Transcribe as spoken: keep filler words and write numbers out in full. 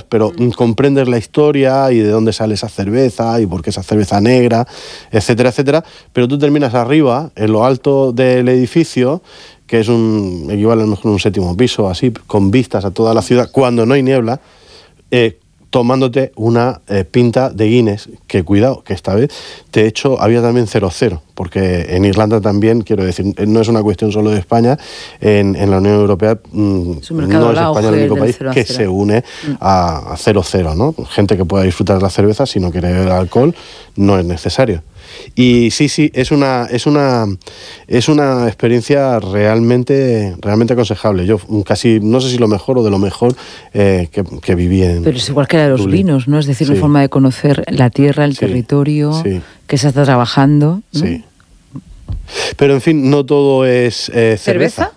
pero mm. comprendes la historia y de dónde sale esa cerveza y por qué esa cerveza negra, etcétera, etcétera. Pero tú terminas arriba, en lo alto del edificio, que es un equivale a lo mejor a un séptimo piso, así, con vistas a toda la ciudad, cuando no hay niebla, eh, tomándote una eh, pinta de Guinness, que cuidado, que esta vez, de hecho, había también cero cero, porque en Irlanda también, quiero decir, no es una cuestión solo de España, en, en la Unión Europea mm, no es España el único país que se une a, a cero cero, ¿no? Gente que pueda disfrutar de la cerveza, si no quiere beber alcohol, no es necesario. Y sí, sí, es una, es una, es una experiencia realmente, realmente aconsejable. Yo casi, no sé si lo mejor o de lo mejor eh, que, que viví en Pero es igual que la de los Dublín. vinos, ¿no? Es decir, Sí. una forma de conocer la tierra, el sí. territorio, sí. que se está trabajando, ¿no? Sí. Pero en fin, no todo es eh, cerveza. ¿Cerveza?